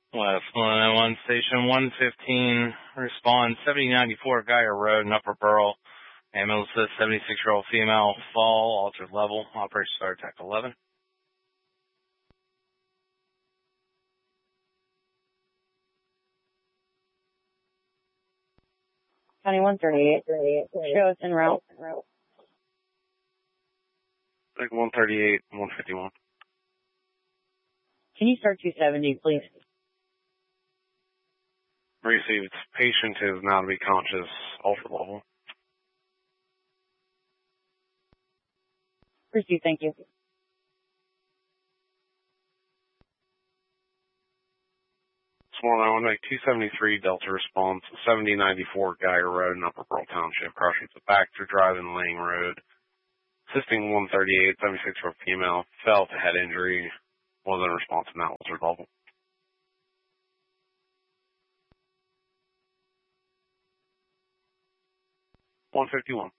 West 191 Station 115, respond 7094 Geyer Road in Upper Burl. Ambulance says 76-year-old female, fall, altered level, operation start attack 11. County 138, shows en route. Like 138, 151. Can you start 270, please? Received. Patient is now to be conscious, altered level. Received, thank you. Sworn I want to make 273 Delta response, 7094 Geyer Road in Upper Pearl Township, crossing the Baxter Drive and Lang Road. Assisting 138, 76-year-old female, fell to head injury, wasn't responsive now, altered level. 151.